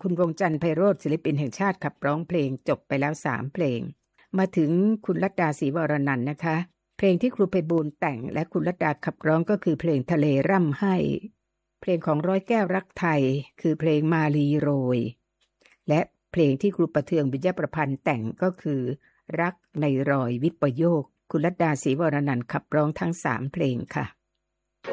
คุณวงศ์จันทร์ไพโรจน์ศิลปินแห่งชาติขับร้องเพลงจบไปแล้ว3เพลงมาถึงคุณรัตดาศรีวรนันท์นะคะเพลงที่ครูไพบูลย์แต่งและคุณรัตดาขับร้องก็คือเพลงทะเลร่ำไห้เพลงของร้อยแก้วรักไทยคือเพลงมาลีโรยและเพลงที่ครูประเทืองวิญญาประพันธ์แต่งก็คือรักในรอยวิปโยคคุณรัตดาศรีวรนันท์ขับร้องทั้ง3เพลงค่ะ